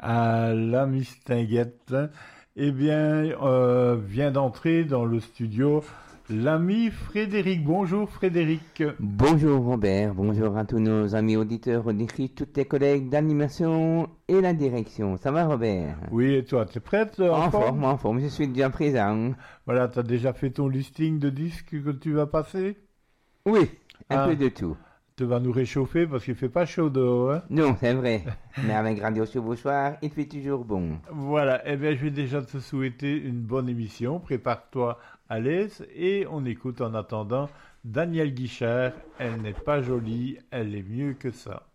à la Mistinguette. Eh bien, vient d'entrer dans le studio l'ami Frédéric. Bonjour Frédéric. Bonjour Robert, bonjour à tous nos amis auditeurs, auditrices, tous tes collègues d'animation et la direction. Ça va Robert? Oui, et toi, t'es prête? En forme, je suis déjà présent. Voilà, t'as déjà fait ton listing de disques que tu vas passer? Oui, un peu de tout. Tu vas nous réchauffer parce qu'il fait pas chaud dehors, hein? Non, c'est vrai. Mais avec Radio Chevauchoir, il fait toujours bon. Voilà, eh bien je vais déjà te souhaiter une bonne émission. Prépare-toi à l'aise et on écoute en attendant Daniel Guichard. Elle n'est pas jolie, elle est mieux que ça.